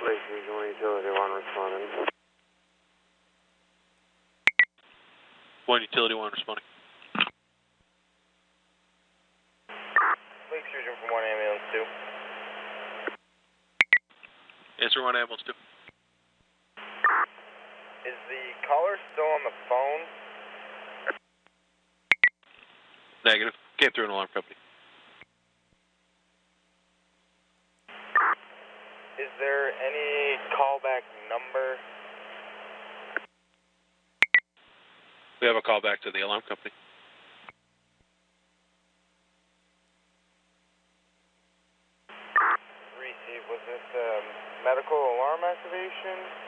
Lake Regional Utility 1 responding. 1 Utility 1 responding. Lake Region from 1 Ambulance 2. Answer 1 Ambulance 2. Is the caller still on the phone? Negative. Came through an alarm company. Is there any callback number? We have a call back to the alarm company. Receive. Was this medical alarm activation?